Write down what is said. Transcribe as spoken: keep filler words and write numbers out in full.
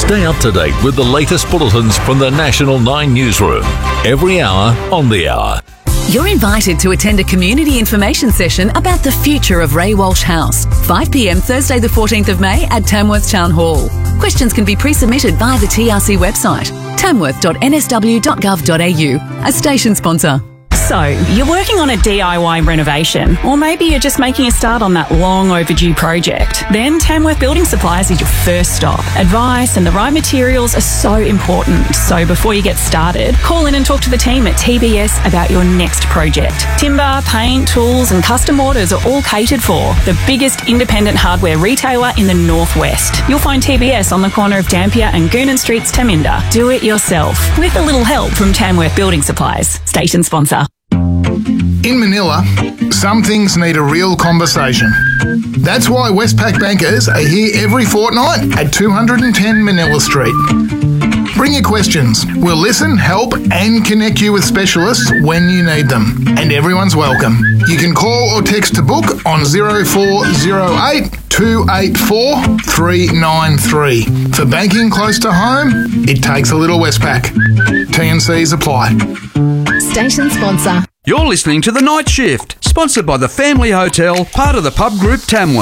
Stay up to date with the latest bulletins from the National nine Newsroom. Every hour on the hour. You're invited to attend a community information session about the future of Ray Walsh House. five p m Thursday the fourteenth of May at Tamworth Town Hall. Questions can be pre-submitted via the T R C website, tamworth dot n s w dot gov dot a u, a station sponsor. So, you're working on a D I Y renovation, or maybe you're just making a start on that long overdue project. Then Tamworth Building Supplies is your first stop. Advice and the right materials are so important. So before you get started, call in and talk to the team at T B S about your next project. Timber, paint, tools and custom orders are all catered for. The biggest independent hardware retailer in the Northwest. You'll find T B S on the corner of Dampier and Goonan Streets, Taminda. Do it yourself, with a little help from Tamworth Building Supplies, station sponsor. In Manila, some things need a real conversation. That's why Westpac bankers are here every fortnight at two hundred ten Manila Street. Bring your questions. We'll listen, help and connect you with specialists when you need them. And everyone's welcome. You can call or text to book on zero four zero eight, two eight four, three nine three. For banking close to home, it takes a little Westpac. T and Cs apply. Station sponsor. You're listening to The Night Shift, sponsored by the Family Hotel, part of the Pub Group Tamworth.